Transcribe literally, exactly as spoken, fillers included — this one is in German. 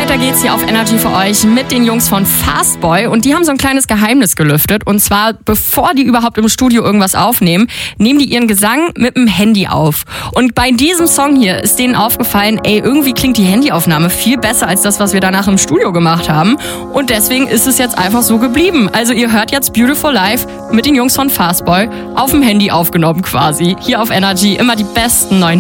Weiter geht's hier auf Energy für euch mit den Jungs von Fastboy und die haben so ein kleines Geheimnis gelüftet und zwar bevor die überhaupt im Studio irgendwas aufnehmen, nehmen die ihren Gesang mit dem Handy auf. Und bei diesem Song hier ist denen aufgefallen, ey, irgendwie klingt die Handyaufnahme viel besser als das, was wir danach im Studio gemacht haben und deswegen ist es jetzt einfach so geblieben. Also ihr hört jetzt Beautiful Life mit den Jungs von Fastboy auf dem Handy aufgenommen quasi. Hier auf Energy immer die besten neuen